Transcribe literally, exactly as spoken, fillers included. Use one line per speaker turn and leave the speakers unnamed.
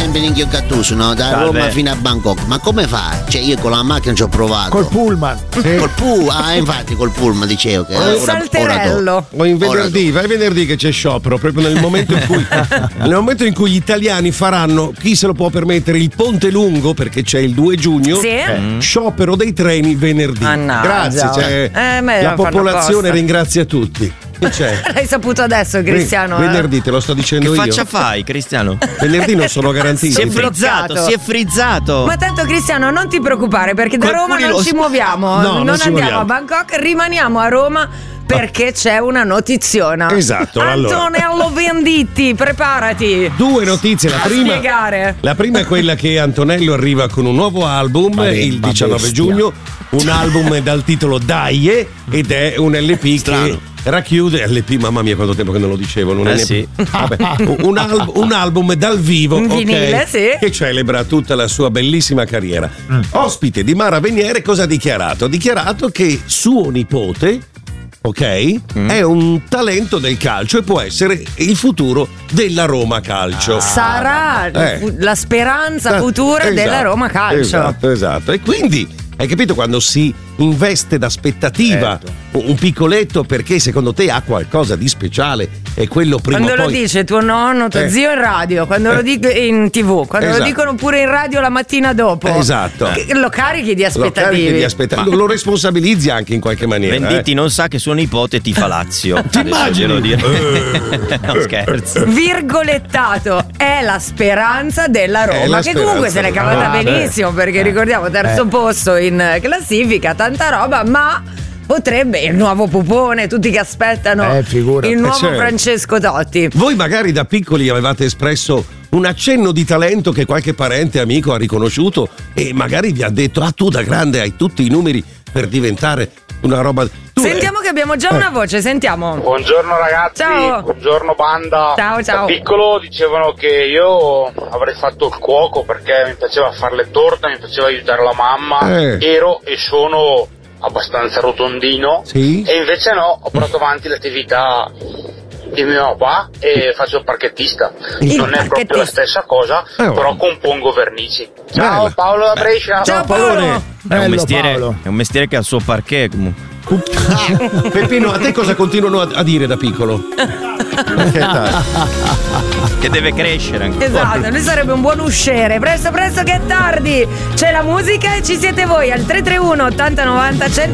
sempre in Gattuso, no? Da
Salve.
Roma fino a Bangkok. Ma come fa? Cioè io con la macchina ci ho provato.
Col pullman.
Sì. Col pullman, ah infatti col pullman dicevo che
Un salterello.
O in venerdì, vai venerdì che c'è sciopero, proprio nel momento in cui nel momento in cui gli italiani faranno, chi se lo può permettere, il Ponte Lungo, perché c'è il due giugno,
Sì.
eh, sciopero dei treni venerdì.
Mannaggia.
Grazie, cioè,
Eh, me
la
lo fanno
popolazione
apposta.
ringrazia tutti. Che c'è?
L'hai saputo adesso, Cristiano.
Ven-
eh?
venerdì te lo sto dicendo
Che
io.
faccia fai, Cristiano?
Venerdì non sono garantiti.
Si è
Bloccato.
frizzato, si è frizzato.
Ma tanto Cristiano non ti preoccupare perché da
Qualcuno
Roma non
lo-
ci muoviamo,
No,
non,
non ci
andiamo
muoviamo.
a Bangkok, rimaniamo a Roma perché c'è una notiziona.
Esatto, allora.
Antonello Venditti, preparati.
Due notizie, la
A
prima
spiegare.
La prima è quella che Antonello arriva con un nuovo album
Ma
il
ma
diciannove
bestia.
giugno, un album dal titolo Daie ed è un L P
Strano.
che racchiude L P, mamma mia quanto tempo che non lo dicevo, non è
Eh
ne-
sì.
Vabbè, un, al- un album dal vivo,
Un
ok,
vinile, sì.
che celebra tutta la sua bellissima carriera. Ospite di Mara Veniere cosa ha dichiarato? Ha dichiarato che suo nipote, ok, è un talento del calcio e può essere il futuro della Roma Calcio.
Sarà
Eh.
fu- la speranza futura
Esatto,
della Roma Calcio.
Esatto, esatto. E quindi, hai capito, quando si investe d'aspettativa un piccoletto perché secondo te ha qualcosa di speciale e quello prima
Quando
o
lo
poi...
dice tuo nonno, tuo
Eh.
zio in radio, quando lo dico in tv, quando
Esatto.
lo dicono pure in radio la mattina dopo.
Esatto.
Che- Lo carichi di
Lo
aspettative.
carichi di aspettative, lo, lo responsabilizzi anche in qualche maniera.
Venditti
eh.
non sa che suo nipote tifa Lazio.
Ti immagini?
Glielo dire. No, scherzo.
Virgolettato, è la speranza della
È
Roma,
la
che comunque se l'è
speranza
cavata
della Roma.
benissimo perché ricordiamo terzo
Eh.
posto in classifica, tanta roba, ma potrebbe il nuovo pupone, tutti che aspettano
Eh, figurati.
il nuovo
Eh, certo.
Francesco Totti.
Voi magari da piccoli avevate espresso un accenno di talento che qualche parente amico ha riconosciuto e magari vi ha detto: ah, tu da grande hai tutti i numeri per diventare una roba. Tu,
Sentiamo che abbiamo già una voce, sentiamo.
Buongiorno ragazzi,
Ciao.
buongiorno banda.
Ciao, ciao.
Da piccolo dicevano che io avrei fatto il cuoco perché mi piaceva fare le torte, mi piaceva aiutare la mamma,
Eh.
ero e sono abbastanza rotondino
Sì?
e invece no, ho portato avanti l'attività di mio papà e faccio il parchettista.
Il
non è proprio
parchettista.
la stessa cosa,
Eh,
però
vabbè.
compongo vernici. Ciao
Bella.
Paolo da Brescia.
Ciao
Paolone.
Paolo.
È un,
Bello,
mestiere,
Paolo.
è un mestiere che ha il suo parquet comunque.
Peppino, a te cosa continuano a, a dire da piccolo? Perché dai.
Che deve crescere anche.
Esatto, lui sarebbe un buon usciere. Presto, presto che è tardi. C'è la musica e ci siete voi al tre tre uno ottanta novanta cento.